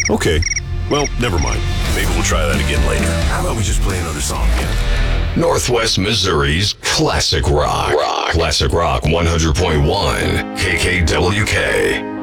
Okay. Well, never mind. Maybe we'll try that again later. How about we just play another song again? Northwest Missouri's Classic Rock. Classic Rock 100.1 KKWK.